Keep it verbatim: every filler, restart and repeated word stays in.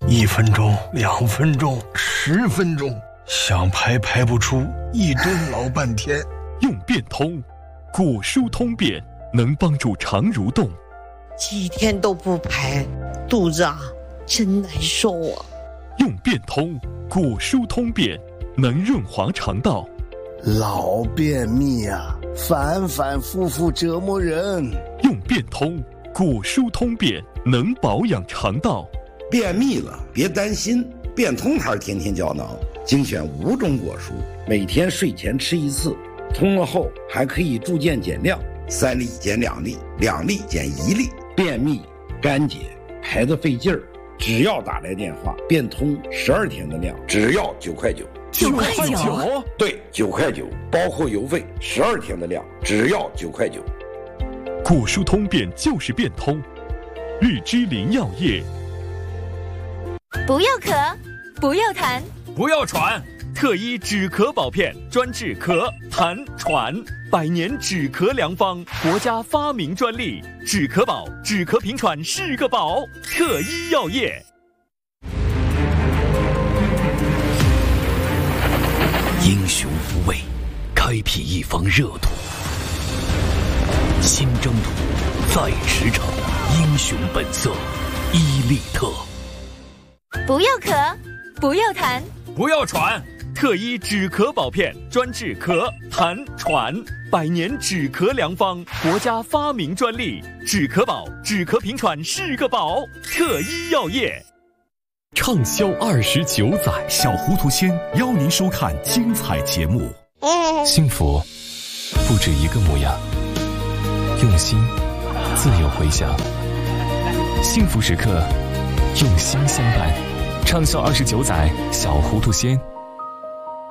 一分钟、两分钟、十分钟，想排排不出，一顿老半天。 用变通，果蔬通便能帮助肠蠕动。 几天都不排，肚子啊真难受啊。 用变通，果蔬通便能润滑肠道。 老便秘啊，反反复复折磨人。 用变通，果蔬通便能保养肠道。 便秘了别担心，变通牌天天胶囊精选五种果蔬，每天睡前吃一次，通了后还可以逐渐减量，三粒减两粒，两粒减一粒。便秘干结排得费劲儿，只要打来电话，变通十二天的量，只要九块九。 九块九？ 对，九块九，包括邮费，十二天的量，只要九块九。 果蔬通便就是变通，日之林药业。 不要咳，不要痰， 不要喘， 特医止咳宝片专治咳、痰、喘，百年止咳良方，国家发明专利。止咳宝，止咳平喘是个宝。特医药业。 英雄无畏，开辟一方热土。新征途，在驰骋，英雄本色，伊利特。 不要咳，不要痰， 不要喘， 特医止咳宝片专治咳、痰、喘，百年止咳良方，国家发明专利。止咳宝，止咳平喘是个宝。特医药业。 畅销二十九载，小糊涂仙邀您收看精彩节目。 幸福不止一个模样，用心自有回响。幸福时刻，用心相伴。畅销二十九载，小糊涂仙